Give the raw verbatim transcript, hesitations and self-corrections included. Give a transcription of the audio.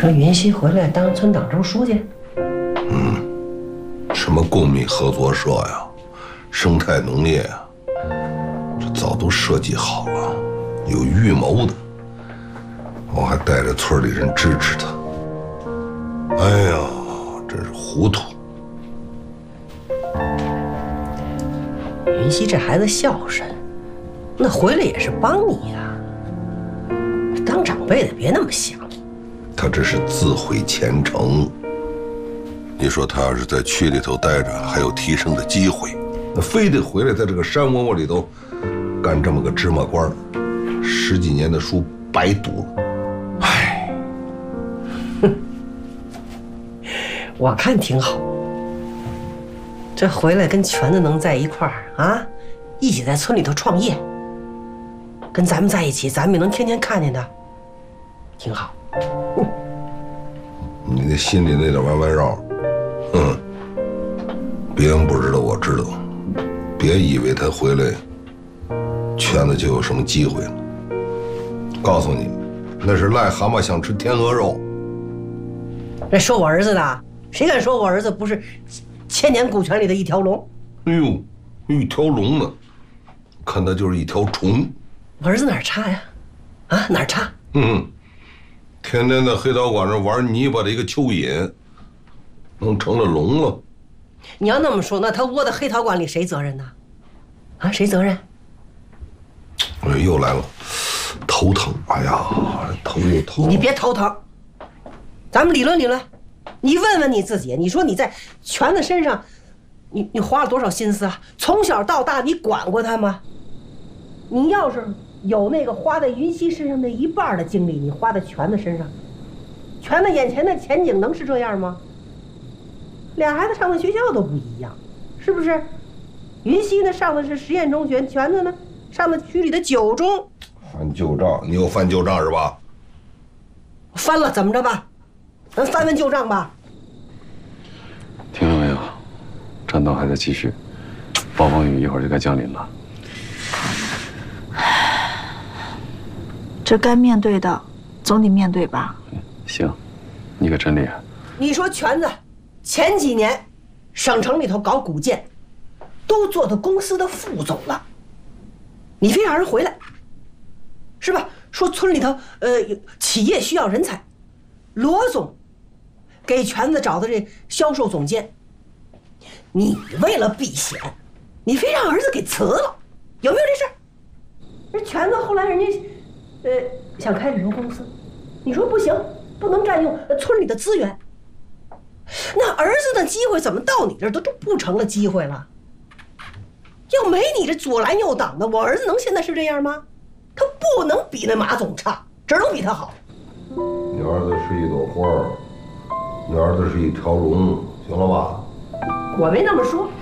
说云溪回来当村党支书记。 嗯，什么公民合作社呀，生态农业呀，这早都设计好了，有预谋的。我还带着村里人支持他。哎呀，真是糊涂。 云溪这孩子孝顺，那回来也是帮你呀。当长辈的别那么想。 他这是自毁前程。你说他要是在区里头待着，还有提升的机会，那非得回来在这个山窝窝里头干这么个芝麻官，十几年的书白读了。唉， 哼，我看挺好。这回来跟全子能在一块儿啊，一起在村里头创业，跟咱们在一起，咱们也能天天看见他，挺好。嗯， 你那心里那点弯弯绕，嗯，别人不知道，我知道。别以为他回来，圈子就有什么机会了。告诉你，那是癞蛤蟆想吃天鹅肉。 这说我儿子的，谁敢说我儿子不是千年古泉里的一条龙？ 哎呦，一条龙呢，看他就是一条虫。 我儿子哪儿差呀？啊，哪儿差？ 嗯。天天在黑道馆上玩泥巴的一个蚯蚓，能成了龙了。 你要那么说，那他窝在黑陶馆里谁责任呢？啊，谁责任？ 哎，又来了，头疼！哎呀，头又头。 你别头疼，咱们理论理论。你问问你自己，你说你在全子身上，你你花了多少心思啊？从小到大，你管过他吗？你要是有那个花在云溪身上那一半的精力，你花在全子身上，全子眼前的前景能是这样吗？俩孩子上的学校都不一样，是不是？云溪呢上的是实验中学，全子呢上的区里的九中。 翻旧账，你又翻旧账是吧？ 翻了怎么着吧？咱翻翻旧账吧。 听到没有？战斗还在继续，暴风雨一会儿就该降临了。 这该面对的，总得面对吧？ 行，你可真厉害。 你说全子前几年省城里头搞古建，都做到公司的副总了，你非让人回来，是吧？说村里头呃企业需要人才，罗总给全子找的这销售总监，你为了避险，你非让儿子给辞了，有没有这事儿？这全子后来人家呃想开旅游公司，你说不行，不能占用村里的资源。那儿子的机会怎么到你这儿都都不成了机会了？要没你这左拦右挡的，我儿子能现在是这样吗？他不能比那马总差，只能比他好。 你儿子是一朵花儿，你儿子是一条龙，行了吧？ 我没那么说，